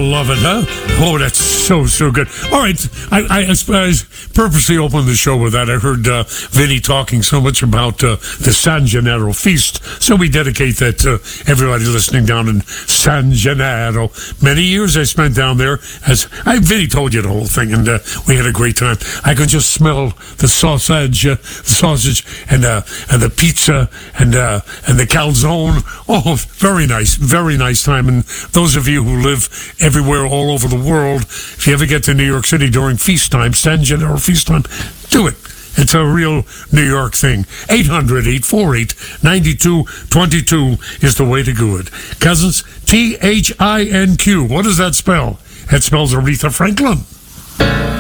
love it, huh? Oh, that's so good. All right, I purposely opened the show with that. I heard Vinny talking so much about the San Gennaro feast, so we dedicate that to everybody listening down in San Gennaro. Many years I spent down there, Vinny told you the whole thing, and we had a great time. I could just smell the sausage and the pizza and the calzone. Oh, very nice time. And those of you who live everywhere all over the world, if you ever get to New York City during feast time, San Gennaro feast time, do it. It's a real New York thing. 800-848-9222 is the way to do it. Cousins, Thinq. What does that spell? That spells Aretha Franklin.